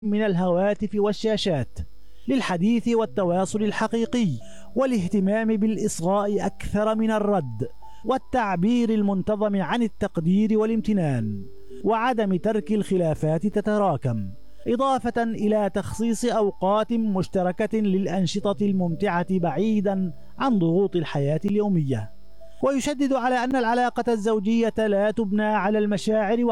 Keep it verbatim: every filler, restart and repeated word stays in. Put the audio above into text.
من الهواتف والشاشات للحديث والتواصل الحقيقي والاهتمام بالإصغاء أكثر من الرد والتعبير المنتظم عن التقدير والامتنان وعدم ترك الخلافات تتراكم، إضافة إلى تخصيص أوقات مشتركة للأنشطة الممتعة بعيدا عن ضغوط الحياة اليومية. ويشدد على أن العلاقة الزوجية لا تبنى على المشاعر